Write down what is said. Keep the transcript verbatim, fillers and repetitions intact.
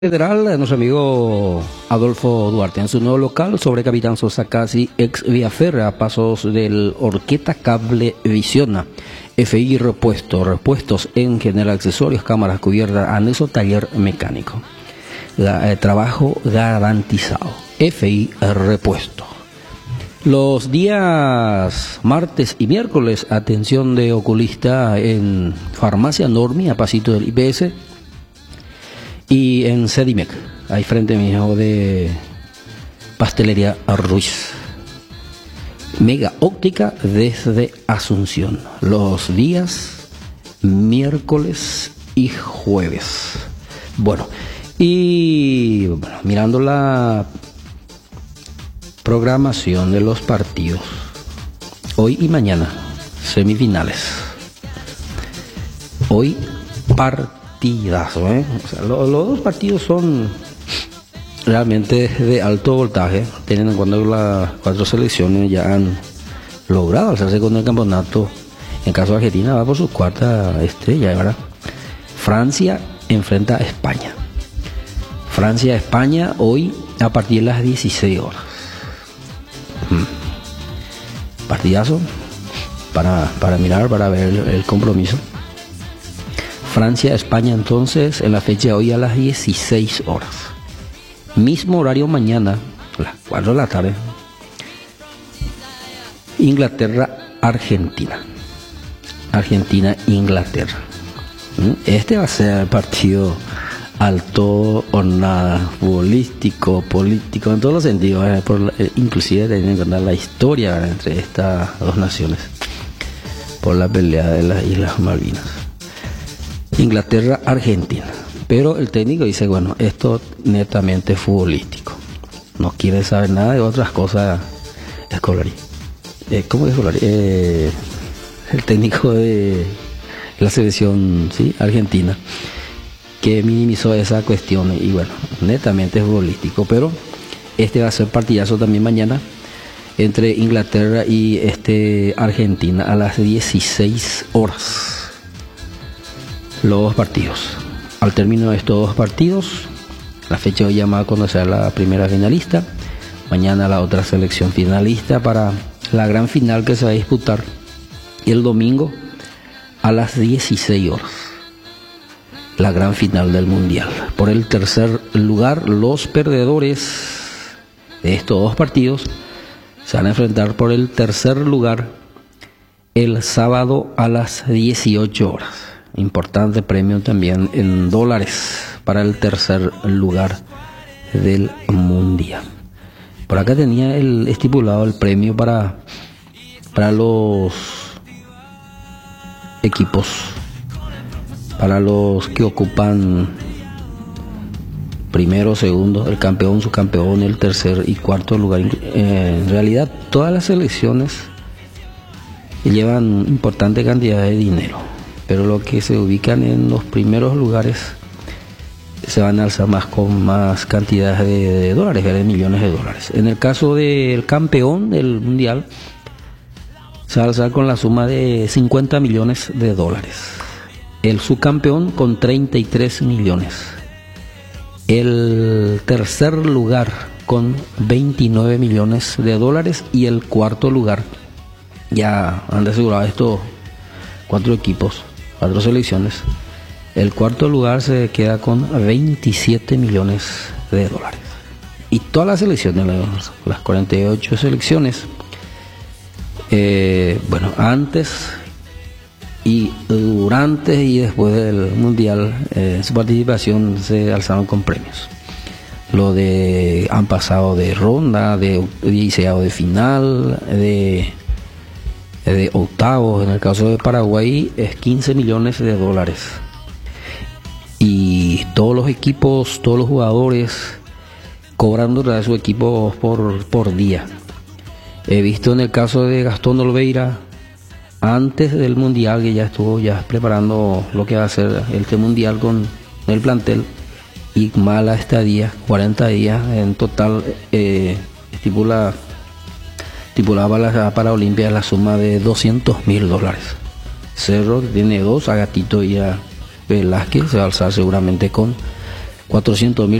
Federal, nuestro amigo Adolfo Duarte en su nuevo local sobre Capitán Sosa Casi, ex Viaferra, a pasos del Orqueta Cable Visiona, F I Repuesto, repuestos en general, accesorios, cámaras cubiertas, anexo, taller mecánico. La, eh, trabajo garantizado. F I Repuesto. Los días martes y miércoles, atención de oculista en Farmacia Normi, a pasito del I P S. Y en Sedimec, ahí frente mío de Pastelería Ruiz. Mega óptica desde Asunción. Los días miércoles y jueves. Bueno, y bueno, mirando la programación de los partidos. Hoy y mañana, semifinales. Hoy partidos. Partidazo, ¿eh? O sea, lo, los dos partidos son realmente de alto voltaje, teniendo en cuenta que las cuatro selecciones ya han logrado alzarse con el campeonato. En caso de Argentina va por su cuarta estrella, ¿verdad? Francia enfrenta a España. Francia-España hoy a partir de las dieciséis horas. Hmm. Partidazo para, para mirar, para ver el, el compromiso. Francia-España entonces en la fecha de hoy a las dieciséis horas. Mismo horario mañana, a las cuatro de la tarde. Inglaterra-Argentina. Argentina-Inglaterra. Este va a ser el partido alto o nada, futbolístico, político, en todos los sentidos, ¿eh? Por, eh, inclusive teniendo en cuenta la historia, ¿verdad?, entre estas dos naciones por la pelea de las Islas Malvinas. Inglaterra-Argentina, pero el técnico dice, bueno, esto netamente futbolístico, no quiere saber nada de otras cosas. Escolari, eh, ¿cómo es Escolari? Eh, el técnico de la selección, sí, argentina, que minimizó esa cuestión y bueno, netamente futbolístico, pero este va a ser partidazo también mañana entre Inglaterra y este Argentina a las dieciséis horas. Los dos partidos. Al término de estos dos partidos, la fecha hoy llamada a conocer la primera finalista, mañana la otra selección finalista para la gran final que se va a disputar el domingo a las dieciséis horas. La gran final del Mundial. Por el tercer lugar, los perdedores de estos dos partidos se van a enfrentar por el tercer lugar el sábado a las dieciocho horas. Importante premio también en dólares para el tercer lugar del mundial. Por acá tenía el estipulado el premio para, para los equipos, para los que ocupan primero, segundo, el campeón, subcampeón, el tercer y cuarto lugar. En realidad todas las selecciones llevan importante cantidad de dinero, pero los que se ubican en los primeros lugares se van a alzar más con más cantidades de, de dólares, de millones de dólares. En el caso del campeón del mundial, se va a alzar con la suma de cincuenta millones de dólares. El subcampeón con treinta y tres millones. El tercer lugar con veintinueve millones de dólares y el cuarto lugar, ya han asegurado estos cuatro equipos, cuatro selecciones, el cuarto lugar se queda con veintisiete millones de dólares. Y todas las selecciones, las cuarenta y ocho selecciones, eh, bueno, antes y durante y después del mundial, eh, su participación se alzaron con premios. Lo de han pasado de ronda, de dieciséis de final, de de octavos. En el caso de Paraguay es quince millones de dólares. Y todos los equipos, todos los jugadores cobrando de su equipo por, por día. He visto en el caso de Gastón Olveira, antes del mundial, que ya estuvo ya preparando lo que va a ser el mundial con el plantel, y mala estadía, cuarenta días en total, eh, estipula estipulaba la para Olimpia la suma de doscientos mil dólares. Cerro tiene dos, a Gatito y a Velázquez se va a alzar seguramente con cuatrocientos mil